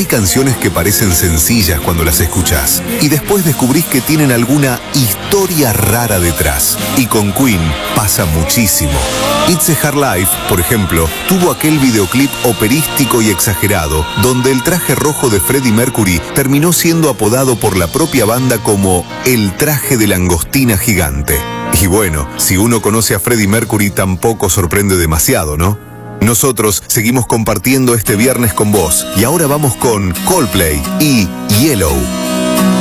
canciones que parecen sencillas cuando las escuchás y después descubrís que tienen alguna historia rara detrás. Y con Queen pasa muchísimo. It's a Hard Life, por ejemplo, tuvo aquel videoclip operístico y exagerado, donde el traje rojo de Freddie Mercury terminó siendo apodado por la propia banda como el traje de langostina gigante. Y bueno, si uno conoce a Freddie Mercury tampoco sorprende demasiado, ¿no? Nosotros seguimos compartiendo este viernes con vos y ahora vamos con Coldplay y Yellow.